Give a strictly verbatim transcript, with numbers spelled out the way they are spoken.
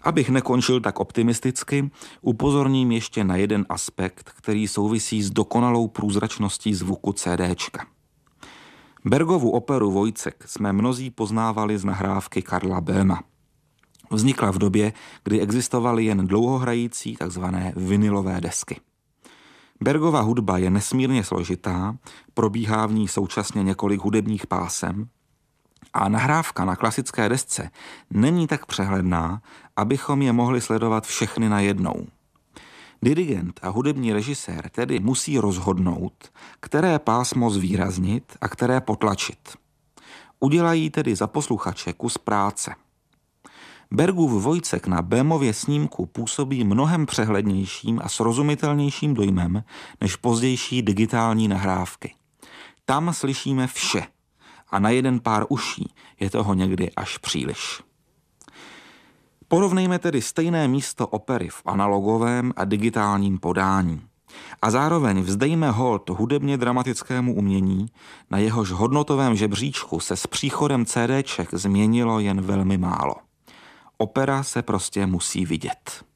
Abych nekončil tak optimisticky, upozorním ještě na jeden aspekt, který souvisí s dokonalou průzračností zvuku CDčka. Bergovu operu Vojcek jsme mnozí poznávali z nahrávky Karla Böhma. Vznikla v době, kdy existovaly jen dlouhohrající takzvané vinylové desky. Bergova hudba je nesmírně složitá, probíhá v ní současně několik hudebních pásem a nahrávka na klasické desce není tak přehledná, abychom je mohli sledovat všechny najednou. Dirigent a hudební režisér tedy musí rozhodnout, které pásmo zvýraznit a které potlačit. Udělají tedy za posluchače kus práce. Bergův Vojcek na Böhmově snímku působí mnohem přehlednějším a srozumitelnějším dojmem než pozdější digitální nahrávky. Tam slyšíme vše a na jeden pár uší je toho někdy až příliš. Porovnejme tedy stejné místo opery v analogovém a digitálním podání. A zároveň vzdejme hold hudebně dramatickému umění, na jehož hodnotovém žebříčku se s příchodem CDček změnilo jen velmi málo. Opera se prostě musí vidět.